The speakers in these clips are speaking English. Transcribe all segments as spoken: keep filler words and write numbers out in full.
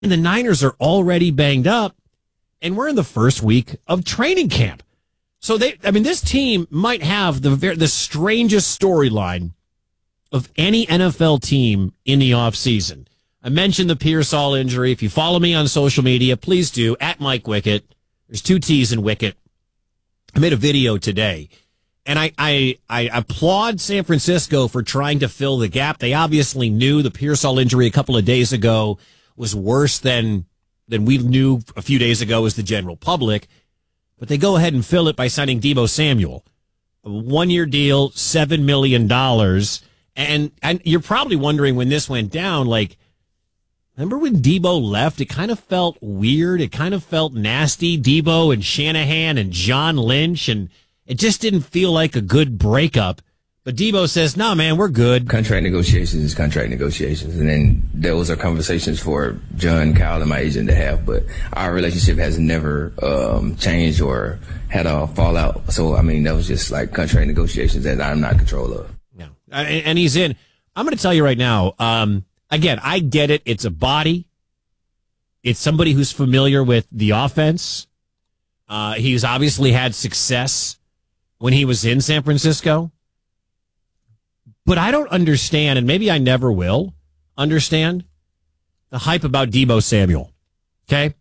And the Niners are already banged up, and we're in the first week of training camp. So they, I mean, this team might have the the strangest storyline of any N F L team in the offseason. I mentioned the Pearsall injury. If you follow me on social media, please do, at Mike Wickett. There's two T's in Wickett. I made a video today, and I, I, I applaud San Francisco for trying to fill the gap. They obviously knew the Pearsall injury a couple of days ago was worse than, than we knew a few days ago as the general public. But they go ahead and fill it by signing Deebo Samuel. A one-year deal, seven million dollars. And, and you're probably wondering when this went down, like, remember when Deebo left? It kind of felt weird. It kind of felt nasty. Deebo and Shanahan and John Lynch, and it just didn't feel like a good breakup. But Deebo says, no, man, we're good. Contract negotiations is contract negotiations. And then those are conversations for John, Kyle, and my agent to have. But our relationship has never um, changed or had a fallout. So, I mean, that was just like contract negotiations that I'm not in control of. Yeah. And he's in. I'm going to tell you right now, um, again, I get it. It's a body. It's somebody who's familiar with the offense. Uh, he's obviously had success when he was in San Francisco. But I don't understand, and maybe I never will understand, the hype about Deebo Samuel. Okay?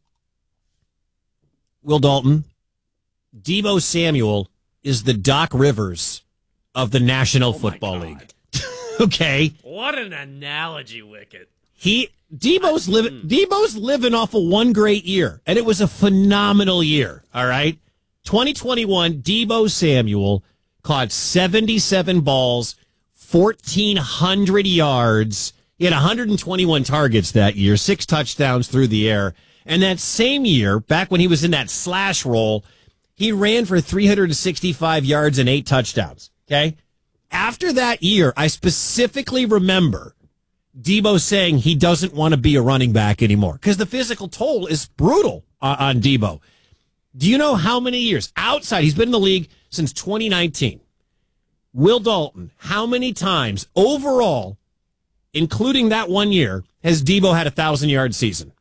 Will Dalton, Deebo Samuel is the Doc Rivers of the National oh Football League. Okay? What an analogy, Wickett. He Deebo's living Deebo's living off of one great year, and it was a phenomenal year. All right? twenty twenty-one, Deebo Samuel caught seventy-seven balls, fourteen hundred yards. He had one hundred twenty-one targets that year, six touchdowns through the air. And that same year, back when he was in that slash role, he ran for three hundred sixty-five yards and eight touchdowns. Okay? After that year, I specifically remember Deebo saying he doesn't want to be a running back anymore because the physical toll is brutal uh, on Deebo. Do you know how many years outside? He's been in the league since twenty nineteen. Will Dalton, how many times overall, including that one year, has Deebo had a thousand-yard season?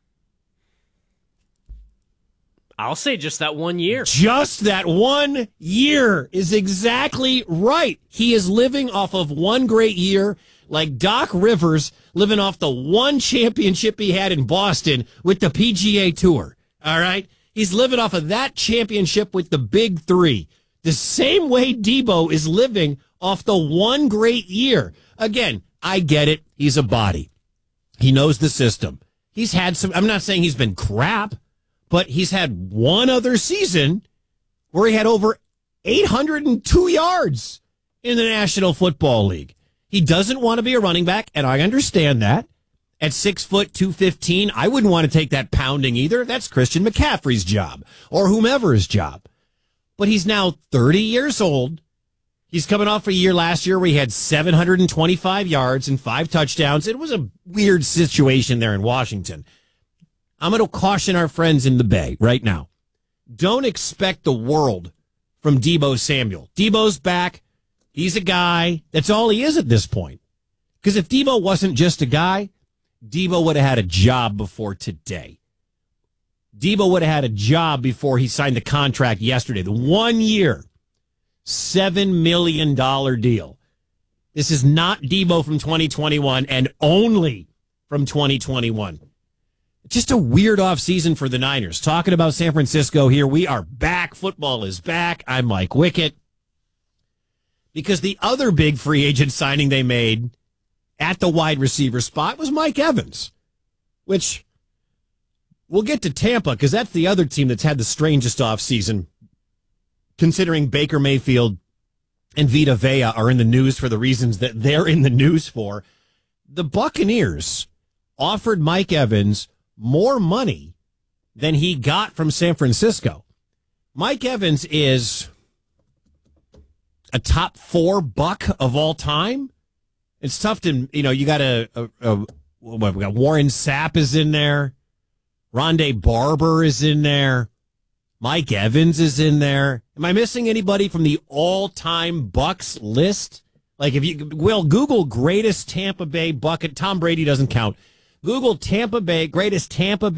I'll say just that one year. Just that one year is exactly right. He is living off of one great year, like Doc Rivers living off the one championship he had in Boston with the P G A Tour. All right? He's living off of that championship with the big three. The same way Deebo is living off the one great year. Again, I get it. He's a body. He knows the system. He's had some, I'm not saying he's been crap, but he's had one other season where he had over eight hundred two yards in the National Football League. He doesn't want to be a running back, and I understand that. At six foot two fifteen, I wouldn't want to take that pounding either. That's Christian McCaffrey's job or whomever's job. But he's now thirty years old. He's coming off a year last year where he had seven hundred twenty-five yards and five touchdowns. It was a weird situation there in Washington. I'm going to caution our friends in the Bay right now. Don't expect the world from Deebo Samuel. Deebo's back. He's a guy. That's all he is at this point. Because if Deebo wasn't just a guy, Deebo would have had a job before today. Deebo would have had a job before he signed the contract yesterday. The one year, seven million dollars deal. This is not Deebo from twenty twenty-one and only from twenty twenty-one. Just a weird offseason for the Niners. Talking about San Francisco here. We are back. Football is back. I'm Mike Wickett. Because the other big free agent signing they made at the wide receiver spot was Mike Evans, which we'll get to Tampa because that's the other team that's had the strangest offseason, considering Baker Mayfield and Vita Vea are in the news for the reasons that they're in the news for. The Buccaneers offered Mike Evans more money than he got from San Francisco. Mike Evans is a top four Buck of all time. It's tough to, you know, you got a, a, a what, we got Warren Sapp is in there. Rondé Barber is in there. Mike Evans is in there. Am I missing anybody from the all-time Bucks list? Like if you will Google greatest Tampa Bay Bucket, Tom Brady doesn't count. Google Tampa Bay, greatest Tampa Bay